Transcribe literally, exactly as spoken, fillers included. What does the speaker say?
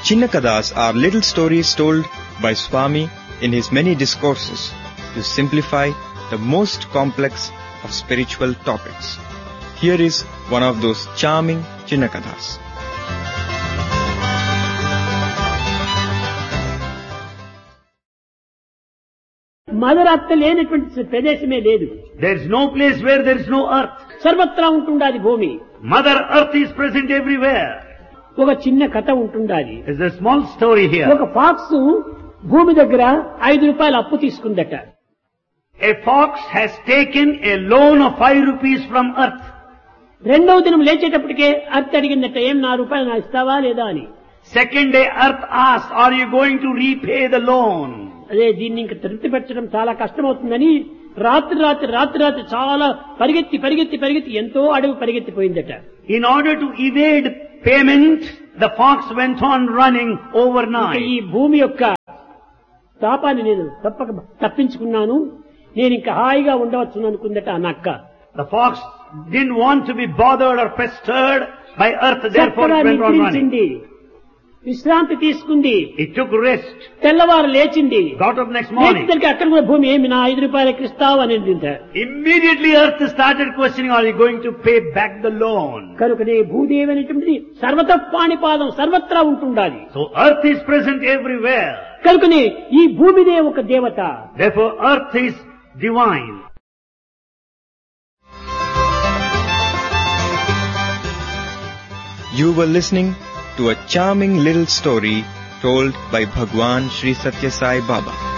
Chinnakathas are little stories told by Swami in his many discourses to simplify the most complex of spiritual topics. Here is one of those charming Chinnakathas. Mother earth లేనటువంటి ప్రదేశమే లేదు. There is no place where there is no earth. సర్వత్రా ఉంటుండాది భూమి. Mother earth is present everywhere. ఒక చిన్న కథ ఉంటుండాది. There's a small story here. ఒక pox భూమి దగ్గర ఐదు రూపాయలు అప్పు తీసుకుందట. A fox has taken a loan of five rupees from earth. రెండవ దినం లేచేటప్పటికే అర్త్ అడిగిందట, ఏం నా రూపాయలు నా ఇస్తావా లేదా అని. Second day earth asked, are you going to repay the loan? అదే దీన్ని ఇంకా తృప్తి పెట్టడం చాలా కష్టమవుతుందని రాత్రి రాత్రి రాత్రి రాత్రి చాలా పరిగెత్తి పరిగెత్తి పరిగెత్తి ఎంతో అడవి పరిగెత్తిపోయిందట. In order to evade payment, the fox went on running overnight. ఈ భూమి యొక్క తాపాన్ని నేను తప్పక తప్పించుకున్నాను, నేను ఇంకా హాయిగా ఉండవచ్చు అనుకుందట ఆ నక్క. The fox didn't want to be bothered or pestered by earth, therefore it went on running. విశ్రాంతి తీసుకుంది. It took rest. తెల్లవారు లేచింది. Got up next morning. అక్కడ కూడా భూమి ఏమి నా ఐదు రూపాయలకి ఇస్తావు అని అడిగింది. Immediately earth started questioning, are you going to pay back the loan? కనుకనే భూదేవి అనేటువంటిది సర్వత పాణిపాదం సర్వత్రా ఉంటుండాలి. So earth is present everywhere. కనుకనే ఈ భూమిదే ఒక దేవత. Therefore earth is divine. You were listening to a charming little story told by Bhagwan Sri Satya Sai Baba.